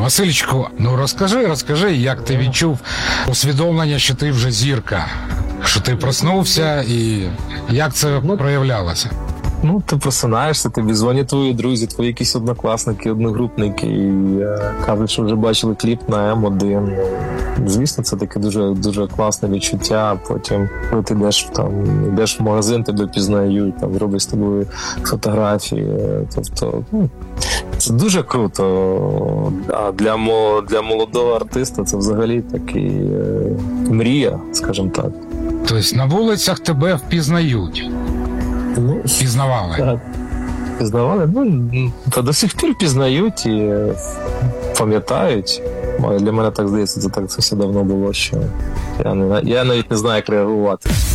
Васильчику, ну розкажи, як ти відчув усвідомлення, що ти вже зірка, що ти проснувся і як це проявлялося? Ну, ти просинаєшся, тобі дзвонять твої друзі, твої якісь однокласники, одногрупники, і кажуть, що вже бачили кліп на М1. Звісно, це таке дуже, дуже класне відчуття. Потім, коли ти йдеш в магазин, тебе пізнають, там, роблять з тобою фотографії. Тобто, це дуже круто. А для молодого артиста це взагалі такий мрія, скажімо так. Тобто на вулицях тебе впізнають? Пізнавали? Так. Пізнавали? Та до сих пір пізнають і пам'ятають. Для мене так здається, це все давно було, що я навіть не знаю, як реагувати.